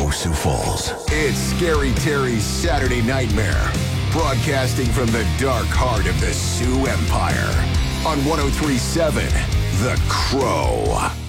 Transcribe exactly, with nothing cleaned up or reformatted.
Crow Sioux Falls. It's Scary Terry's Saturday Nightmare, broadcasting from the dark heart of the Sioux Empire on one oh three point seven The Crow.